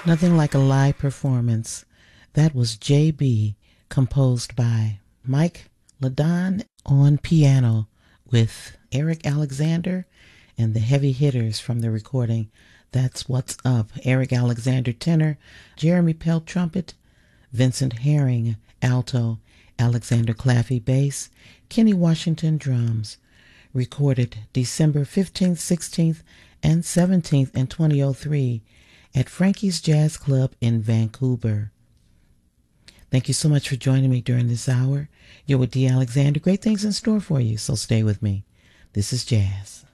Nothing like a live performance. That was JB, composed by Mike Ladon on piano with Eric Alexander and the heavy hitters from the recording. That's What's Up. Eric Alexander tenor, Jeremy Pelt trumpet, Vincent Herring alto, Alexander Claffey bass, Kenny Washington drums. Recorded December 15th, 16th, and 17th in 2003 at Frankie's Jazz Club in Vancouver. Thank you so much for joining me during this hour. You're with Dee Alexander. Great things in store for you, so stay with me. This is Jazz.